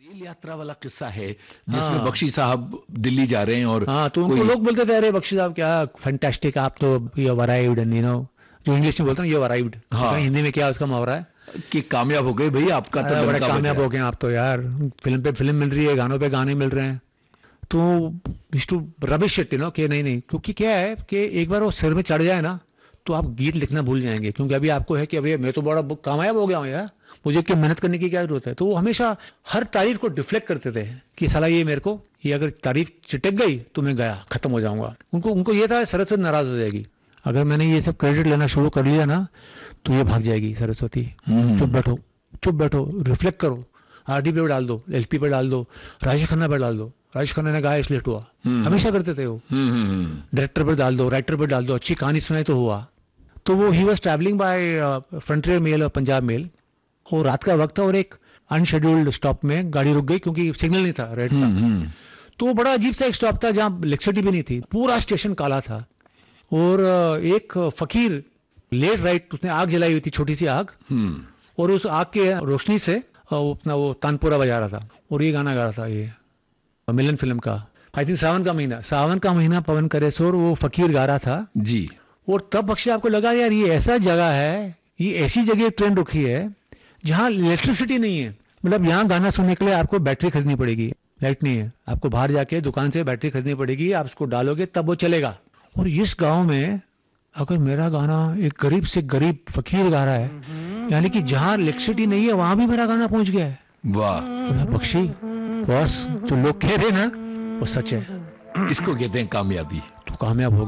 Rail यात्रा वाला किस्सा है जिसमें बख्शी साहब दिल्ली जा रहे हैं और हाँ, तो उनको लोग बोलते थे, अरे बख्शी साहब क्या फैंटास्टिक, आप तो यू अराइव्ड, एंड जो इंग्लिश में बोलते हैं यू अराइव्ड, हाँ, हिंदी में क्या उसका मुहावरा है कि कामयाब हो गए भाई, आपका तो बड़े कामयाब हो गए आप तो यार, फिल्म पे फिल्म मिल रही है, गानों पे गाने मिल रहे हैं। तो टू रबिश इट, कि नहीं, क्योंकि क्या है कि एक बार वो सिर में चढ़ जाए ना तो आप गीत लिखना भूल जाएंगे, क्योंकि अभी आपको है कि अभी मैं तो बड़ा कामयाब हो गया हूँ यार, मुझे क्या मेहनत करने की क्या जरूरत है। तो वो हमेशा हर तारीफ को डिफ्लेक्ट करते थे कि साला ये मेरे को, ये अगर तारीफ चिटक गई तो मैं गया, खत्म हो जाऊंगा। उनको ये था सरस्वती नाराज हो जाएगी, अगर मैंने ये सब क्रेडिट लेना शुरू कर लिया ना तो ये भाग जाएगी सरस्वती। चुप बैठो, रिफ्लेक्ट करो, आरडी पे डाल दो, एलपी पे डाल दो, राजेश खन्ना पे डाल दो, राजेश खन्ना ने गाया इसलिए हुआ, हमेशा करते थे वो। डायरेक्टर पे डाल दो, राइटर पे डाल दो, अच्छी कहानी सुनाई तो हुआ। तो वो he was travelling by frontier mail और पंजाब मेल, और रात का वक्त था और एक अनशेड्यूल्ड स्टॉप में गाड़ी रुक गई क्योंकि सिग्नल नहीं था, रेड था। तो बड़ा अजीब सा एक स्टॉप था जहां इलेक्ट्रिसिटी भी नहीं थी, पूरा स्टेशन काला था, और एक फकीर लेट राइट, उसने आग जलाई हुई थी, छोटी सी आग, और उस आग के रोशनी से अपना वो तानपुरा बजा रहा था और ये गाना गा रहा था, ये मिलन फिल्म का, आई थिंक सावन का महीना पवन करे शोर, वो फकीर गा रहा था जी। और तब बख्शी आपको लगा यार ये ऐसा जगह है, ये ऐसी जगह ट्रेन रुकी है जहां इलेक्ट्रिसिटी नहीं है, मतलब यहाँ गाना सुनने के लिए आपको बैटरी खरीदनी पड़ेगी, लाइट नहीं है, आपको बाहर जाके दुकान से बैटरी खरीदनी पड़ेगी, आप उसको डालोगे तब वो चलेगा। और इस गांव में अगर मेरा गाना एक गरीब से गरीब फकीर गा रहा है, यानी कि जहां इलेक्ट्रिसिटी नहीं है वहां भी मेरा गाना पहुंच गया है। वाह बख्शी, बॉस जो लोग कह रहे हैं ना वो सच है, इसको कहते हैं कामयाबी। तो कामयाब हो